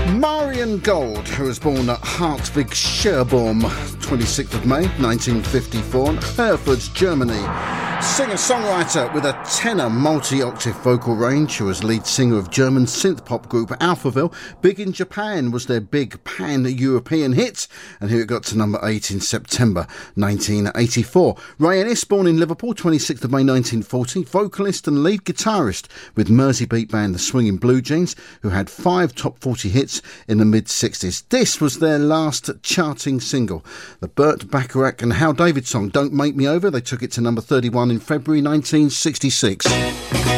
Marion Gold, who was born at Hartwig Scherbaum, 26th of May 1954, in Herford, Germany. Singer-songwriter with a tenor multi-octave vocal range, who was lead singer of German synth-pop group Alphaville. Big in Japan was their big pan-European hit, and here it got to number 8 in September 1984. Ray Ennis, born in Liverpool, 26th of May 1940, vocalist and lead guitarist with Mersey beat band The Swinging Blue Jeans, who had 5 top 40 hits in the mid-60s. This was their last charting single. The Burt Bacharach and Hal David song, Don't Make Me Over, they took it to number 31 in February 1966.